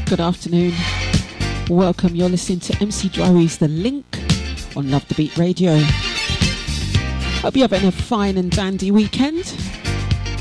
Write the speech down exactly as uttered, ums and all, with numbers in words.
Good afternoon. Welcome. You're listening to M C Drywee's The Link on Love the Beat Radio. Hope you're having a fine and dandy weekend.